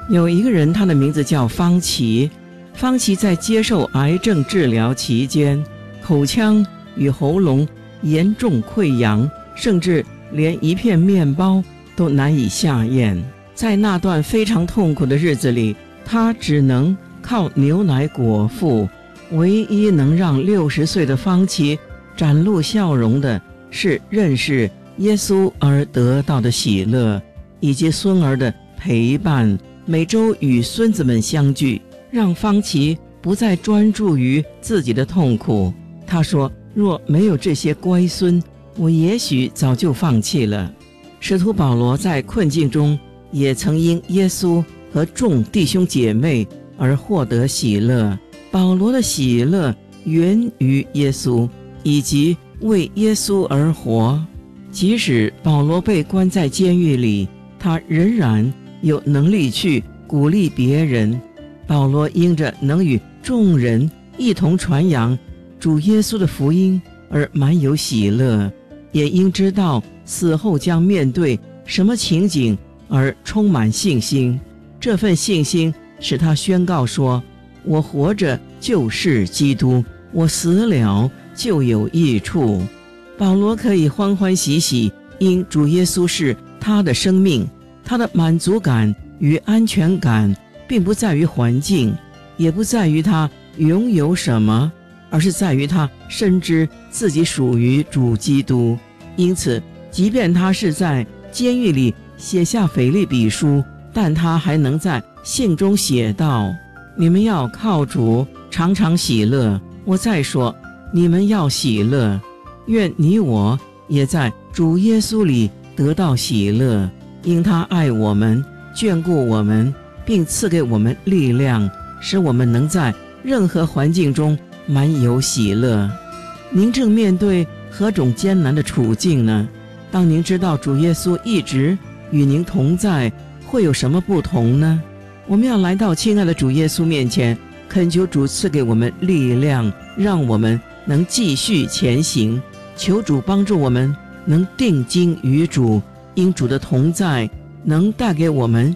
有一个人，他的名字叫方琦。方琦在接受癌症治疗期间，口腔与喉咙严重溃疡，甚至连一片面包都难以下咽。在那段非常痛苦的日子里，他只能靠牛奶果腹。唯一能让60岁的方琦展露笑容的是认识耶稣而得到的喜乐，以及孙儿的陪伴，每周与孙子们相聚，让方琦不再专注于自己的痛苦。他说，若没有这些乖孙，我也许早就放弃了。使徒保罗在困境中也曾因耶稣和众弟兄姐妹而获得喜乐。保罗的喜乐源于耶稣，以及为耶稣而活。即使保罗被关在监狱里，他仍然有能力去鼓励别人。保罗因着能与众人一同传扬主耶稣的福音而满有喜乐，也因知道死后将面对什么情景而充满信心。这份信心使他宣告说，我活着就是基督，我死了就有益处。保罗可以欢欢喜喜，因主耶稣是他的生命。他的满足感与安全感并不在于环境，也不在于他拥有什么，而是在于他深知自己属于主基督。因此即便他是在监狱里写下腓立比书，但他还能在信中写道，你们要靠主常常喜乐。我再说，你们要喜乐。愿你我也在主耶稣里得到喜乐，因他爱我们，眷顾我们，并赐给我们力量，使我们能在任何环境中满有喜乐。您正面对何种艰难的处境呢？当您知道主耶稣一直与您同在，会有什么不同呢？我们要来到亲爱的主耶稣面前，恳求主赐给我们力量，让我们能继续前行。求主帮助我们能定睛于主，因主的同在能带给我们